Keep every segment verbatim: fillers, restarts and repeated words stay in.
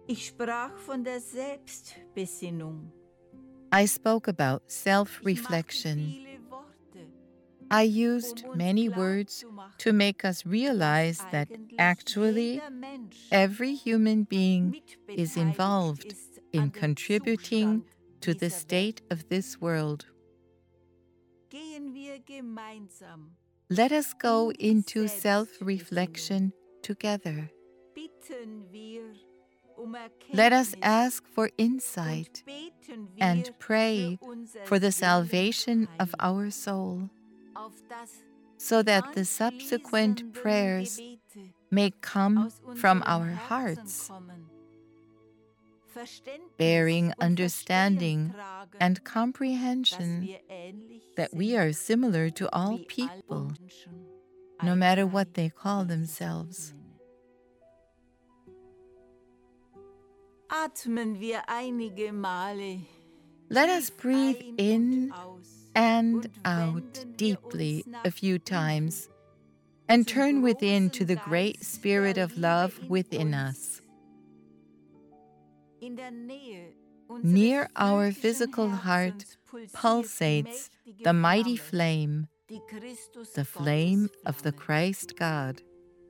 Ich sprach von der Selbstbesinnung. I spoke about self-reflection. I used many words to make us realize that actually every human being is involved in contributing to the state of this world. Let us go into self-reflection together. Let us ask for insight and pray for the salvation of our soul, so that the subsequent prayers may come from our hearts, bearing understanding and comprehension that we are similar to all people, no matter what they call themselves. Atmen wir einige Male. Let us breathe in and out deeply a few times and turn within to the great spirit of love within us. Near our physical heart pulsates the mighty flame, the flame of the Christ God.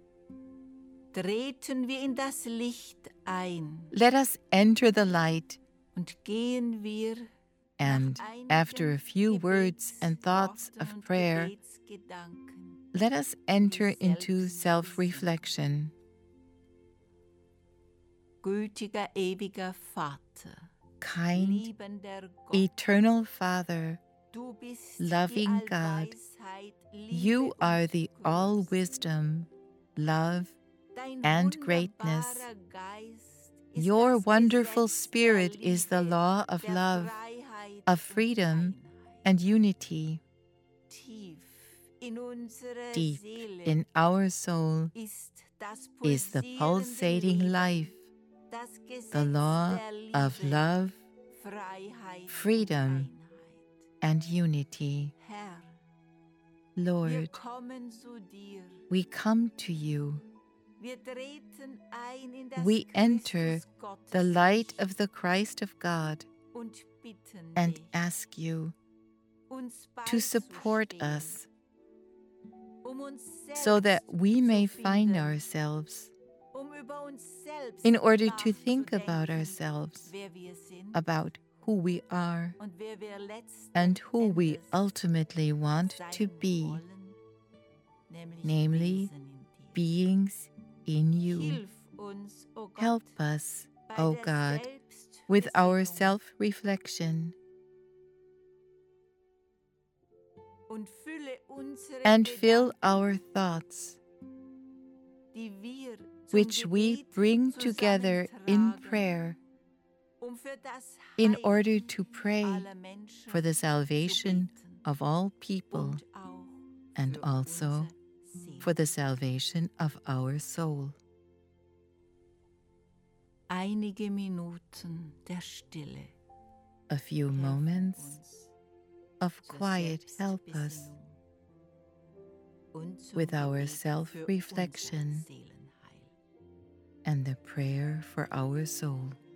Treten wir in das Licht ein. Let us enter the light, und gehen wir and after a few words and thoughts of prayer, let us enter into self-reflection. Gütiger, ewiger Vater, kind, eternal Father, loving God, you are the all-wisdom, love, and greatness. Your wonderful spirit is the law of love, of freedom and unity. Deep in our soul is the pulsating life, the law of love, freedom, and unity. Lord, we come to you. We enter the light of the Christ of God and ask you to support us so that we may find ourselves, in order to think about ourselves, about who we are and who we ultimately want to be, namely beings in you. Help us, O God, with our self-reflection, and fill our thoughts, which we bring together in prayer, in order to pray for the salvation of all people, and also for the salvation of our soul. Einige Minuten der Stille. A few moments of quiet help us with our self-reflection and the prayer for our soul.